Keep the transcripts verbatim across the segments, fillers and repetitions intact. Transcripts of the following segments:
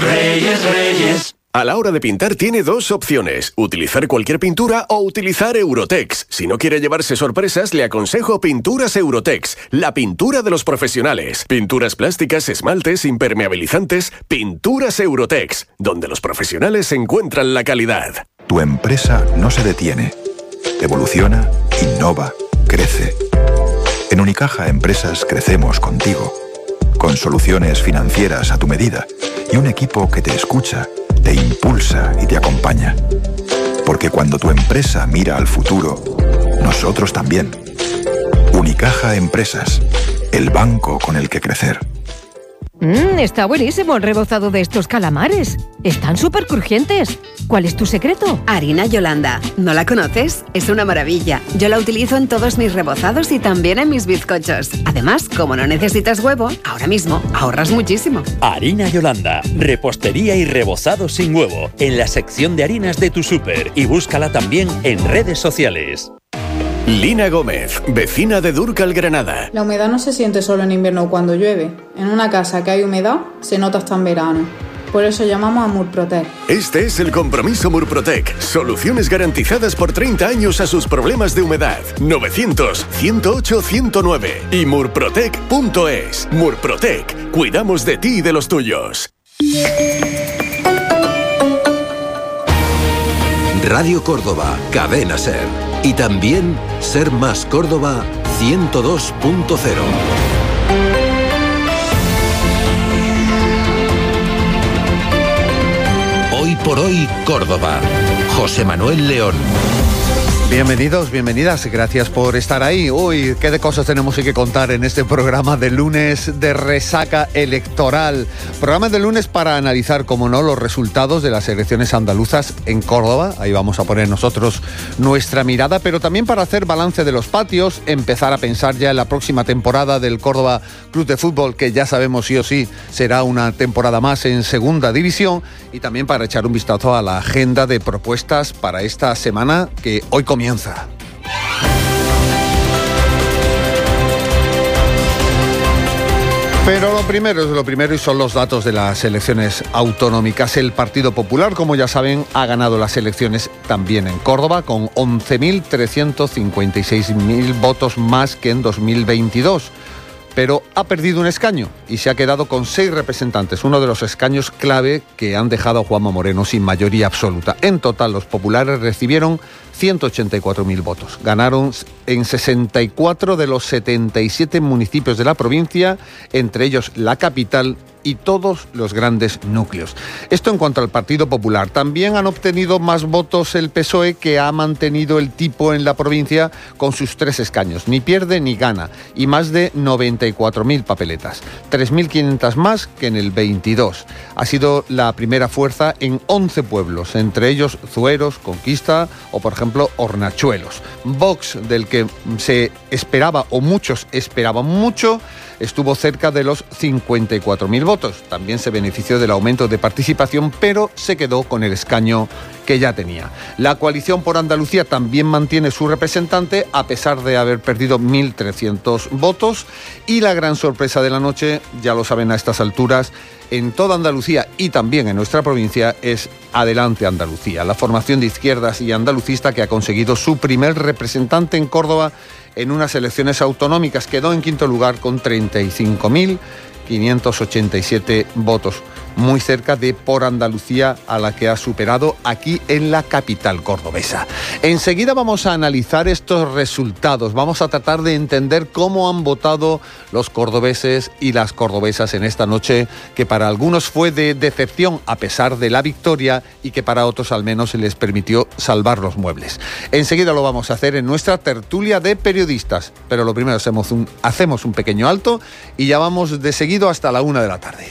Reyes, Reyes. A la hora de pintar tiene dos opciones, utilizar cualquier pintura o utilizar Eurotex. Si no quiere llevarse sorpresas, le aconsejo Pinturas Eurotex, la pintura de los profesionales. Pinturas plásticas, esmaltes, impermeabilizantes, Pinturas Eurotex, donde los profesionales encuentran la calidad. Tu empresa no se detiene, evoluciona, innova, crece. En Unicaja Empresas crecemos contigo, con soluciones financieras a tu medida y un equipo que te escucha, te impulsa y te acompaña. Porque cuando tu empresa mira al futuro, nosotros también. Unicaja Empresas, el banco con el que crecer. Mmm, está buenísimo el rebozado de estos calamares. Están súper crujientes. ¿Cuál es tu secreto? Harina Yolanda. ¿No la conoces? Es una maravilla. Yo la utilizo en todos mis rebozados y también en mis bizcochos. Además, como no necesitas huevo, ahora mismo ahorras muchísimo. Harina Yolanda. Repostería y rebozado sin huevo. En la sección de harinas de tu súper. Y búscala también en redes sociales. Lina Gómez, vecina de Dúrcal, Granada. La humedad no se siente solo en invierno cuando llueve. En una casa que hay humedad, se nota hasta en verano. Por eso llamamos a Murprotec. Este es el compromiso Murprotec. Soluciones garantizadas por treinta años a sus problemas de humedad. novecientos, ciento ocho, ciento nueve y murprotec punto es. Murprotec. Cuidamos de ti y de los tuyos. Radio Córdoba, Cadena Ser. Y también Ser Más Córdoba ciento dos punto cero. Hoy por hoy, Córdoba. José Manuel León. Bienvenidos, bienvenidas, gracias por estar ahí. Uy, qué de cosas tenemos que contar en este programa de lunes de resaca electoral. Programa de lunes para analizar, como no, los resultados de las elecciones andaluzas en Córdoba. Ahí vamos a poner nosotros nuestra mirada, pero también para hacer balance de los patios, empezar a pensar ya en la próxima temporada del Córdoba Club de Fútbol, que ya sabemos sí o sí será una temporada más en Segunda División, y también para echar un vistazo a la agenda de propuestas para esta semana que hoy comienza. Comienza. Pero lo primero es lo primero y son los datos de las elecciones autonómicas. El Partido Popular, como ya saben, ha ganado las elecciones también en Córdoba con once mil trescientos cincuenta y seis mil votos más que en dos mil veintidós. Pero ha perdido un escaño y se ha quedado con seis representantes, uno de los escaños clave que han dejado a Juanma Moreno sin mayoría absoluta. En total, los populares recibieron ciento ochenta y cuatro mil votos. Ganaron en sesenta y cuatro de los setenta y siete municipios de la provincia, entre ellos la capital y todos los grandes núcleos. Esto en cuanto al Partido Popular. También han obtenido más votos el P S O E, que ha mantenido el tipo en la provincia con sus tres escaños. Ni pierde ni gana. Y más de noventa y cuatro mil papeletas. tres mil quinientas más que en el veintidós. Ha sido la primera fuerza en once pueblos, entre ellos Zueros, Conquista o, por ejemplo, Hornachuelos. Vox, del que se esperaba, o muchos esperaban mucho, estuvo cerca de los cincuenta y cuatro mil votos. También se benefició del aumento de participación, pero se quedó con el escaño que ya tenía. La Coalición por Andalucía también mantiene su representante, a pesar de haber perdido mil trescientos votos. Y la gran sorpresa de la noche, ya lo saben a estas alturas, en toda Andalucía y también en nuestra provincia, es Adelante Andalucía, la formación de izquierdas y andalucista que ha conseguido su primer representante en Córdoba en unas elecciones autonómicas. Quedó en quinto lugar con treinta y cinco mil quinientos ochenta y siete votos, muy cerca de Por Andalucía, a la que ha superado aquí en la capital cordobesa. Enseguida vamos a analizar estos resultados, vamos a tratar de entender cómo han votado los cordobeses y las cordobesas en esta noche, que para algunos fue de decepción a pesar de la victoria y que para otros al menos se les permitió salvar los muebles. Enseguida lo vamos a hacer en nuestra tertulia de periodistas, pero lo primero hacemos un, hacemos un pequeño alto y ya vamos de seguido hasta la una de la tarde.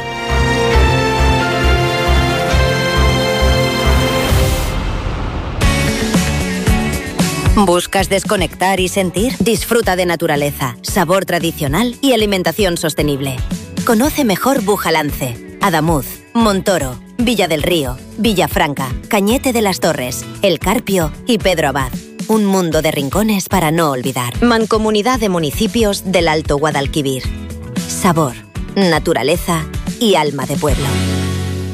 ¿Buscas desconectar y sentir? Disfruta de naturaleza, sabor tradicional y alimentación sostenible. Conoce mejor Bujalance, Adamuz, Montoro, Villa del Río, Villafranca, Cañete de las Torres, El Carpio y Pedro Abad. Un mundo de rincones para no olvidar. Mancomunidad de Municipios del Alto Guadalquivir. Sabor, naturaleza y alma de pueblo.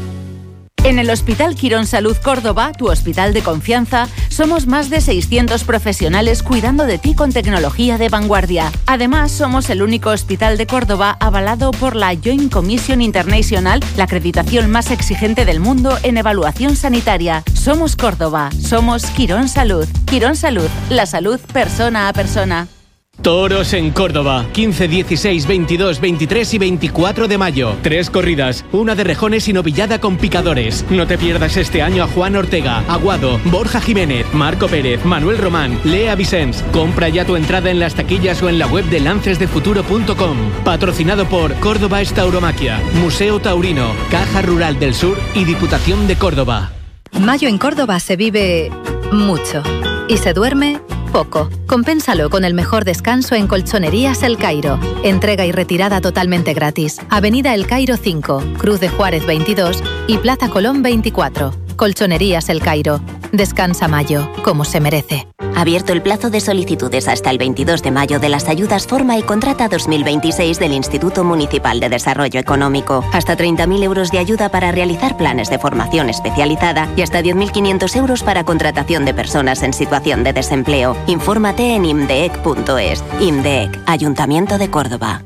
En el Hospital Quirón Salud Córdoba, tu hospital de confianza, somos más de seiscientos profesionales cuidando de ti con tecnología de vanguardia. Además, somos el único hospital de Córdoba avalado por la Joint Commission International, la acreditación más exigente del mundo en evaluación sanitaria. Somos Córdoba, somos Quirón Salud. Quirón Salud, la salud persona a persona. Toros en Córdoba, quince, dieciséis, veintidós, veintitrés y veinticuatro de mayo. Tres corridas, una de rejones y novillada con picadores. No te pierdas este año a Juan Ortega, Aguado, Borja Jiménez, Marco Pérez, Manuel Román, Lea Vicens. Compra ya tu entrada en las taquillas o en la web de lances de futuro punto com. Patrocinado por Córdoba Tauromaquia, Museo Taurino, Caja Rural del Sur y Diputación de Córdoba. Mayo en Córdoba se vive mucho y se duerme poco. Compénsalo con el mejor descanso en Colchonerías El Cairo. Entrega y retirada totalmente gratis. Avenida El Cairo cinco, Cruz de Juárez veintidós y Plaza Colón veinticuatro. Colchonerías El Cairo. Descansa mayo, como se merece. Abierto el plazo de solicitudes hasta el veintidós de mayo de las ayudas Forma y Contrata dos mil veintiséis del Instituto Municipal de Desarrollo Económico. Hasta treinta mil euros de ayuda para realizar planes de formación especializada y hasta diez mil quinientos euros para contratación de personas en situación de desempleo. Infórmate en imdeec punto es. IMDEC, Ayuntamiento de Córdoba.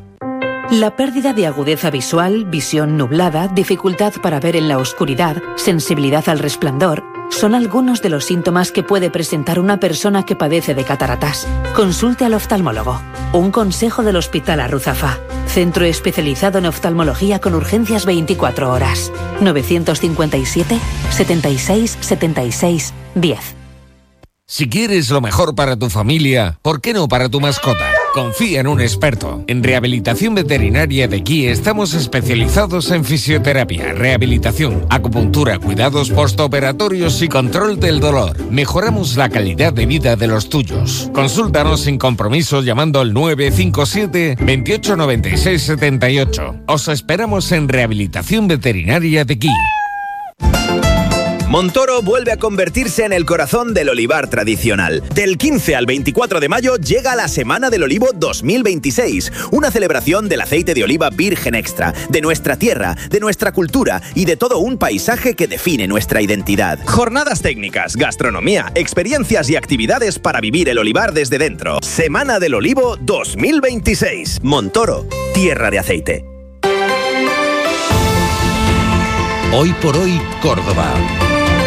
La pérdida de agudeza visual, visión nublada, dificultad para ver en la oscuridad, sensibilidad al resplandor, son algunos de los síntomas que puede presentar una persona que padece de cataratas. Consulte al oftalmólogo. Un consejo del Hospital Arruzafa. Centro especializado en oftalmología con urgencias veinticuatro horas. novecientos cincuenta y siete, setenta y seis, setenta y seis, diez. Si quieres lo mejor para tu familia, ¿por qué no para tu mascota? Confía en un experto. En Rehabilitación Veterinaria de Guí estamos especializados en fisioterapia, rehabilitación, acupuntura, cuidados postoperatorios y control del dolor. Mejoramos la calidad de vida de los tuyos. Consúltanos sin compromiso llamando al nueve cinco siete, veintiocho noventa y seis setenta y ocho. Os esperamos en Rehabilitación Veterinaria de Guí. Montoro vuelve a convertirse en el corazón del olivar tradicional. Del quince al veinticuatro de mayo llega la Semana del Olivo dos mil veintiséis, una celebración del aceite de oliva virgen extra, de nuestra tierra, de nuestra cultura y de todo un paisaje que define nuestra identidad. Jornadas técnicas, gastronomía, experiencias y actividades para vivir el olivar desde dentro. Semana del Olivo dos mil veintiséis. Montoro, tierra de aceite. Hoy por hoy, Córdoba.